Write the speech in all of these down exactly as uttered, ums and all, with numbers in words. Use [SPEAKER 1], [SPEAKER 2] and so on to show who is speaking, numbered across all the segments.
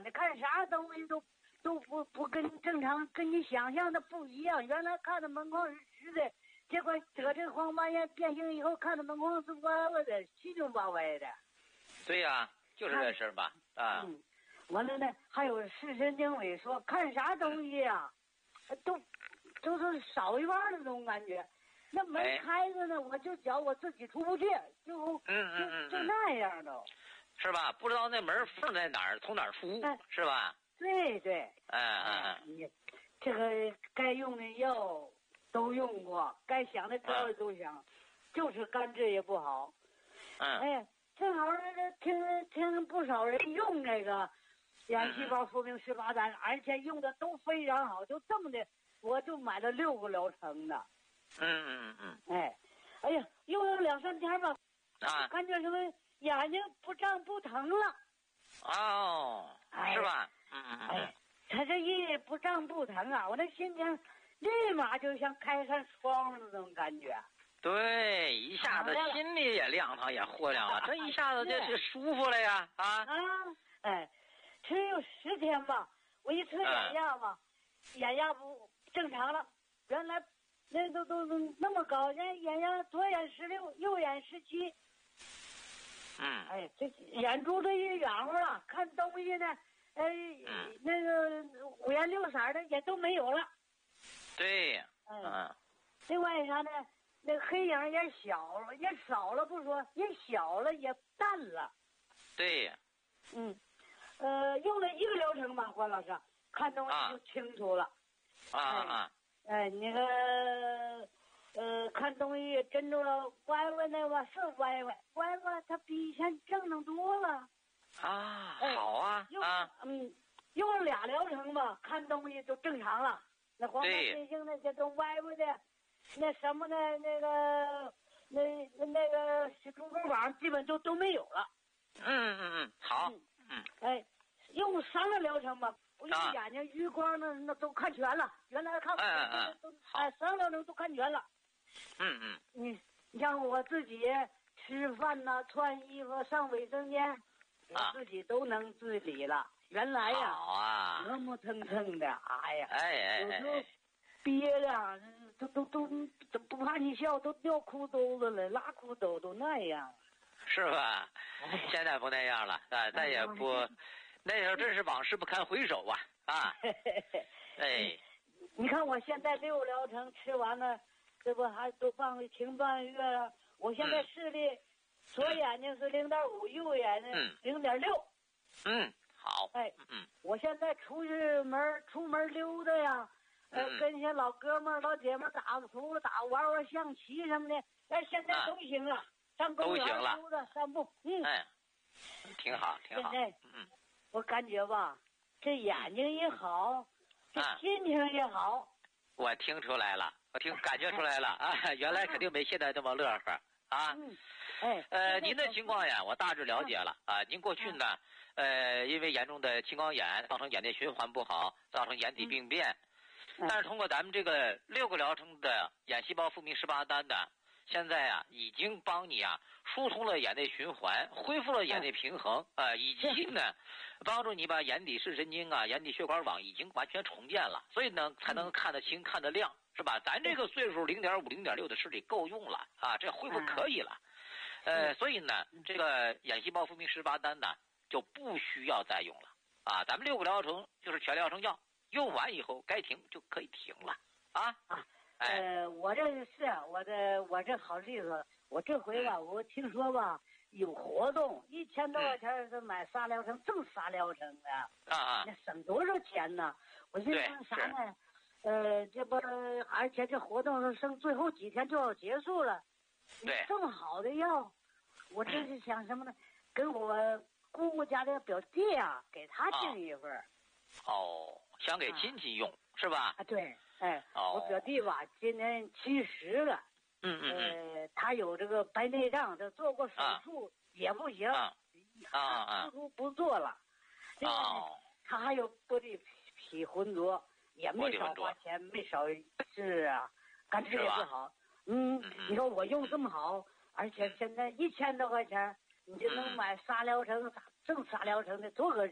[SPEAKER 1] 你看啥东西都都不不跟正常，跟你想象的不一样。原来看的门框是直的，结果得这黄斑眼变形以后，看的门框是歪歪的，七扭八歪的。
[SPEAKER 2] 对呀、啊，就是这事儿吧，啊。
[SPEAKER 1] 嗯，完了呢，还有视神经萎缩，看啥东西呀、啊，都都是少一半的那种感觉。那门开着呢，我就觉我自己出不去，就
[SPEAKER 2] 嗯嗯嗯
[SPEAKER 1] 就就那样都。
[SPEAKER 2] 是吧？不知道那门缝在哪儿，从哪儿出，
[SPEAKER 1] 哎、
[SPEAKER 2] 是吧？
[SPEAKER 1] 对对。
[SPEAKER 2] 嗯嗯嗯。
[SPEAKER 1] 你这个该用的药都用过，该想的招也都想，嗯、就是肝治也不好。
[SPEAKER 2] 嗯。
[SPEAKER 1] 哎，正好听听不少人用这个眼细胞复明十八单，而且用的都非常好，就这么的，我就买了六个疗程的。
[SPEAKER 2] 嗯嗯嗯。
[SPEAKER 1] 哎，哎呀，用了两三天吧，
[SPEAKER 2] 啊，
[SPEAKER 1] 感觉什么眼睛不胀不疼了。
[SPEAKER 2] 哦，
[SPEAKER 1] 哎、
[SPEAKER 2] 是吧？嗯嗯嗯。
[SPEAKER 1] 哎，他这一不胀不疼啊，我那心情立马就像开扇窗的那种感觉。
[SPEAKER 2] 对，一下子心里也亮堂也豁亮了，这一下子就是舒服了呀！啊
[SPEAKER 1] 啊，哎，只有十天吧，我一测眼压吧，嗯、眼压不正常了，原来那都都都那么高，人眼压左眼十六，右眼十七。
[SPEAKER 2] 嗯，
[SPEAKER 1] 哎，这眼珠子也圆乎了，看东西呢，呃，嗯、那个五颜六色的也都没有了。
[SPEAKER 2] 对，
[SPEAKER 1] 嗯。
[SPEAKER 2] 嗯。
[SPEAKER 1] 另外啥呢？那个黑影也小了，也少了不说，也小了，也淡了。
[SPEAKER 2] 对。
[SPEAKER 1] 嗯，呃，用了一个疗程吧，黄老师，看东西就清楚了。
[SPEAKER 2] 啊啊。
[SPEAKER 1] 哎，哎那个。呃，看东西真着了，歪歪的吧是歪歪，歪歪它比以前正能多了。
[SPEAKER 2] 啊，好啊，
[SPEAKER 1] 用
[SPEAKER 2] 啊，
[SPEAKER 1] 嗯，用了俩疗程吧，看东西就正常了。那黄斑变性那些都歪歪的，那什么的，那个那那那个猪狗网基本都都没有了。
[SPEAKER 2] 嗯嗯嗯，好，嗯，嗯
[SPEAKER 1] 哎，用三个疗程吧。我用眼睛余光那那都看全了，原来看
[SPEAKER 2] 嗯嗯
[SPEAKER 1] 都哎三个疗程都看全了。
[SPEAKER 2] 嗯嗯，
[SPEAKER 1] 你你像我自己吃饭呐、穿衣服、上卫生间，我自己都能自理了。原来呀，
[SPEAKER 2] 好啊，
[SPEAKER 1] 磨磨蹭蹭的，哎呀，
[SPEAKER 2] 哎哎
[SPEAKER 1] 有时候憋的都都都都不怕你笑，都掉裤兜子了，拉裤兜都那样，
[SPEAKER 2] 是吧？现在不那样了啊，再也不，那时候真是往事不堪回首啊啊！哎，
[SPEAKER 1] 你看我现在六疗程吃完了。这不还都半个停半个月了？我现在视力，左眼睛是零点五，右眼睛零点六。
[SPEAKER 2] 嗯，好。
[SPEAKER 1] 哎，
[SPEAKER 2] 嗯，
[SPEAKER 1] 我现在出去门出门溜达呀，呃，
[SPEAKER 2] 嗯、
[SPEAKER 1] 跟些老哥们老姐们打个扑打玩玩象棋什么的，哎，现在都行了，啊、上公园溜达散步。嗯，
[SPEAKER 2] 哎，挺好，挺好。
[SPEAKER 1] 现在，
[SPEAKER 2] 嗯，
[SPEAKER 1] 我感觉吧，这眼睛也好，这心情也好。
[SPEAKER 2] 我听出来了。我听感觉出来了啊，原来肯定没现在这么乐呵啊。
[SPEAKER 1] 嗯，哎，
[SPEAKER 2] 呃，您的情况呀，我大致了解了啊。您过去呢，呃，因为严重的青光眼，造成眼内循环不好，造成眼底病变。但是通过咱们这个六个疗程的眼细胞复明十八单的，现在啊，已经帮你啊疏通了眼内循环，恢复了眼内平衡啊、呃，以及呢，帮助你把眼底视神经啊、眼底血管网已经完全重建了，所以呢，才能看得清、看得亮。是吧？咱这个岁数零点五、零点六的视力够用了啊，这恢复可以了。呃，所以呢，这个眼细胞复明十八单呢就不需要再用了啊。咱们六个疗程就是全疗程药，用完以后该停就可以停了啊。
[SPEAKER 1] 啊，呃，我这是我这我这好例子，我这回吧，我听说吧有活动，一千多块钱是买仨疗程，挣仨疗程的
[SPEAKER 2] 啊啊，
[SPEAKER 1] 那省多少钱呢？我寻思啥呢？呃，这不，而且这活动剩最后几天就要结束了，
[SPEAKER 2] 对，
[SPEAKER 1] 这么好的药，我这是想什么呢？跟我姑姑家的表弟啊，给他订一份。
[SPEAKER 2] 哦，想给亲戚用、啊、是吧？
[SPEAKER 1] 啊，对，哎，
[SPEAKER 2] 哦、
[SPEAKER 1] 我表弟吧，今年七十了，
[SPEAKER 2] 嗯嗯
[SPEAKER 1] 嗯，呃，他有这个白内障，这做过手术、啊、也不行，
[SPEAKER 2] 啊啊，
[SPEAKER 1] 手术不做了。另外呢，他还有玻璃体浑浊。也没少花钱，没少治啊，干这也不好。嗯，你说我用这么好，而且现在一千多块钱，你就能买仨疗程，挣仨疗程的，多合适啊！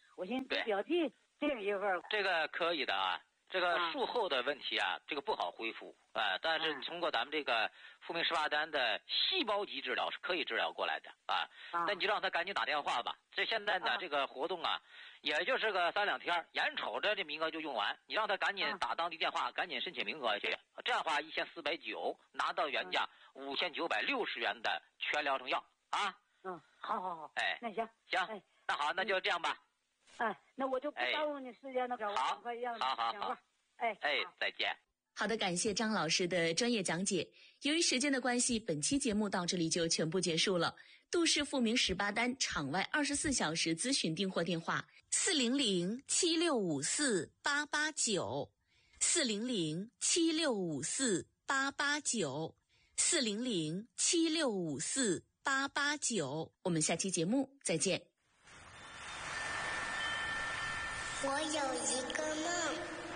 [SPEAKER 1] 我寻思给表弟订一份。
[SPEAKER 2] 这个可以的啊。这个术后的问题啊，这个不好恢复啊，但是通过咱们这个复明十八单的细胞级治疗是可以治疗过来的啊。那你就让他赶紧打电话吧。这现在呢，这个活动啊，也就是个三两天，眼瞅着这名额就用完，你让他赶紧打当地电话，赶紧申请名额去。这样的话，一千四百九拿到原价五千九百六十元的全疗程药啊。
[SPEAKER 1] 嗯，好好好。
[SPEAKER 2] 哎，
[SPEAKER 1] 那行
[SPEAKER 2] 行，
[SPEAKER 1] 哎，
[SPEAKER 2] 那好，那就这样吧。
[SPEAKER 1] 哎，那我就不耽误你时间了，
[SPEAKER 2] 好，好，好，好，
[SPEAKER 1] 哎，
[SPEAKER 2] 哎，再见。
[SPEAKER 3] 好的，感谢张老师的专业讲解。由于时间的关系，本期节目到这里就全部结束了。杜氏复明十八单场外二十四小时咨询订货电话：四零零七六五四八八九，四零零七六五四八八九，四零零七六五四八八九。我们下期节目再见。
[SPEAKER 4] 我有一个梦。